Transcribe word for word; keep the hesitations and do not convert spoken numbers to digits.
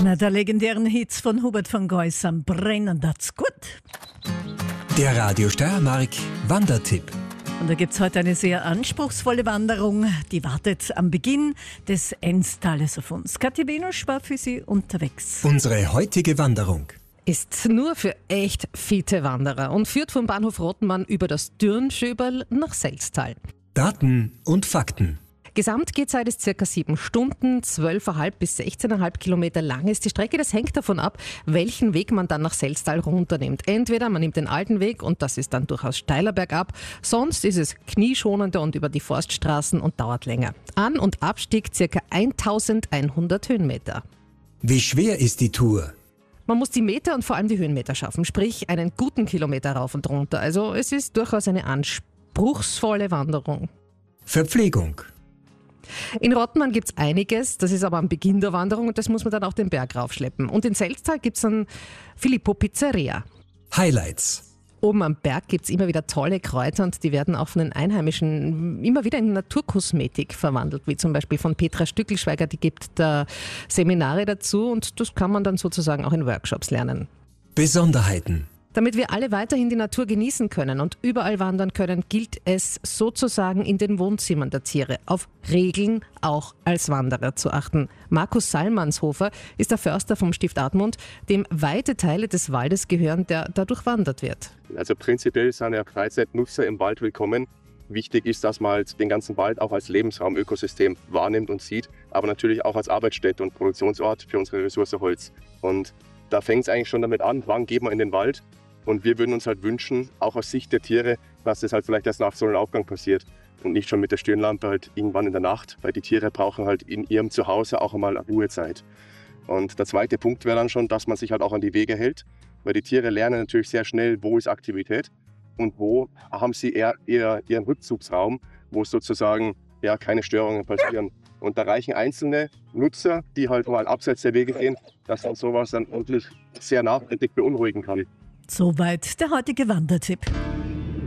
Einer der legendären Hits von Hubert von Geus am Brennen, that's gut. Der Radio Steiermark Wandertipp. Und da gibt es heute eine sehr anspruchsvolle Wanderung, die wartet am Beginn des Enztales auf uns. Kathi Benusch war für Sie unterwegs. Unsere heutige Wanderung ist nur für echt fitte Wanderer und führt vom Bahnhof Rottenmann über das Dürnschöberl nach Selztal. Daten und Fakten. Gesamtgehzeit ist circa sieben Stunden, zwölf Komma fünf bis sechzehn Komma fünf Kilometer lang ist die Strecke. Das hängt davon ab, welchen Weg man dann nach Selztal runternimmt. Entweder man nimmt den alten Weg und das ist dann durchaus steiler bergab, sonst ist es knieschonender und über die Forststraßen und dauert länger. An- und Abstieg circa eintausendeinhundert Höhenmeter. Wie schwer ist die Tour? Man muss die Meter und vor allem die Höhenmeter schaffen, sprich einen guten Kilometer rauf und runter. Also es ist durchaus eine anspruchsvolle Wanderung. Verpflegung. In Rottenmann gibt es einiges, das ist aber am Beginn der Wanderung und das muss man dann auch den Berg raufschleppen. Und in Selztal gibt es ein Filippo Pizzeria. Highlights. Oben am Berg gibt es immer wieder tolle Kräuter und die werden auch von den Einheimischen immer wieder in Naturkosmetik verwandelt, wie zum Beispiel von Petra Stückelschweiger, die gibt da Seminare dazu und das kann man dann sozusagen auch in Workshops lernen. Besonderheiten. Damit wir alle weiterhin die Natur genießen können und überall wandern können, gilt es sozusagen in den Wohnzimmern der Tiere auf Regeln auch als Wanderer zu achten. Markus Salmanshofer ist der Förster vom Stift Admont, dem weite Teile des Waldes gehören, der dadurch wandert wird. Also prinzipiell sind ja Freizeitnutzer im Wald willkommen. Wichtig ist, dass man halt den ganzen Wald auch als Lebensraum, Ökosystem wahrnimmt und sieht, aber natürlich auch als Arbeitsstätte und Produktionsort für unsere Ressource Holz. Und da fängt es eigentlich schon damit an, wann geht man in den Wald? Und wir würden uns halt wünschen, auch aus Sicht der Tiere, dass das halt vielleicht erst nach Sonnenaufgang passiert und nicht schon mit der Stirnlampe halt irgendwann in der Nacht, weil die Tiere brauchen halt in ihrem Zuhause auch einmal Ruhezeit. Und der zweite Punkt wäre dann schon, dass man sich halt auch an die Wege hält, weil die Tiere lernen natürlich sehr schnell, wo ist Aktivität und wo haben sie eher, eher ihren Rückzugsraum, wo sozusagen ja, keine Störungen passieren. Und da reichen einzelne Nutzer, die halt mal abseits der Wege gehen, dass dann sowas dann wirklich sehr nachhaltig beunruhigen kann. Soweit der heutige Wandertipp.